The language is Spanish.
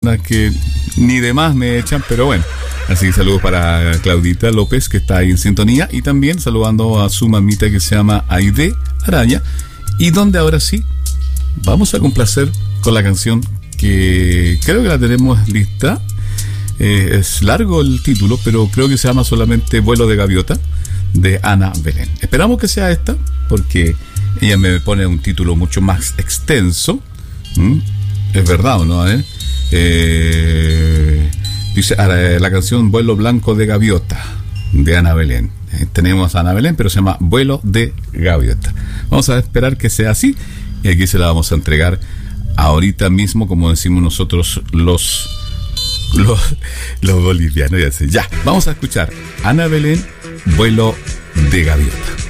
que ni de más me echan, pero bueno. Así que saludos para Claudita López, que está ahí en sintonía, y también saludando a su mamita que se llama Aide Araya, y donde ahora sí vamos a complacer con la canción que creo que la tenemos lista. Es largo el título, pero creo que se llama solamente Vuelo de Gaviota, de Ana Belén. Esperamos que sea esta, porque ella me pone un título mucho más extenso. ¿Es verdad o no? Dice la canción Vuelo Blanco de Gaviota, de Ana Belén. Tenemos a Ana Belén, pero se llama Vuelo de Gaviota. Vamos a esperar que sea así, y aquí se la vamos a entregar ahorita mismo, como decimos nosotros los bolivianos. Ya, vamos a escuchar Ana Belén, Vuelo de Gaviota.